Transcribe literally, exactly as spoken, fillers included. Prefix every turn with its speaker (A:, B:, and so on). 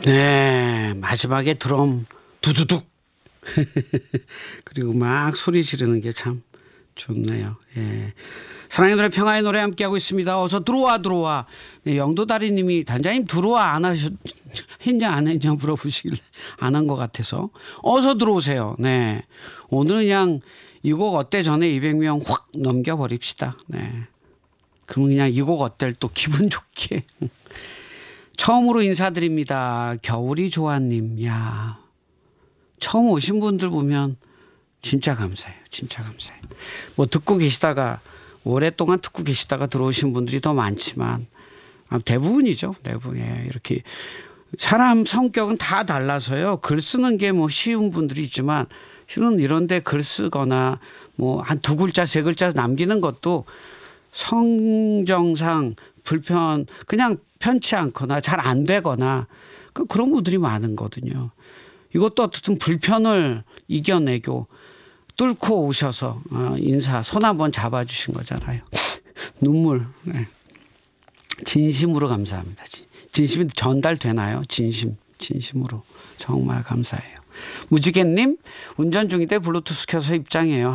A: 네, 마지막에 드럼 두두둑 그리고 막 소리 지르는 게 참 좋네요. 예. 사랑의 노래 평화의 노래 함께하고 있습니다. 어서 들어와 들어와. 네, 영도다리님이 단장님 들어와 안 하셨 했냐 안 했냐 물어보시길래 안 한 것 같아서 어서 들어오세요. 네, 오늘은 그냥 이 곡 어때 전에 이백 명 확 넘겨버립시다. 네, 그러면 그냥 이 곡 어때 또 기분 좋게. 처음으로 인사드립니다. 겨울이 좋아님. 야, 처음 오신 분들 보면 진짜 감사해요. 진짜 감사해요. 뭐 듣고 계시다가 오랫동안 듣고 계시다가 들어오신 분들이 더 많지만 대부분이죠. 대부분. 예, 이렇게 사람 성격은 다 달라서요. 글 쓰는 게 뭐 쉬운 분들이 있지만 실은 이런데 글 쓰거나 뭐 한 두 글자 세 글자 남기는 것도 성정상 불편 그냥 편치 않거나 잘 안 되거나 그런 분들이 많은 거거든요. 이것도 어떻든 불편을 이겨내고 뚫고 오셔서 인사 손 한번 잡아주신 거잖아요. 눈물. 네. 진심으로 감사합니다. 진심이 전달되나요? 진심. 진심으로 정말 감사해요. 무지개님 운전 중인데 블루투스 켜서 입장해요.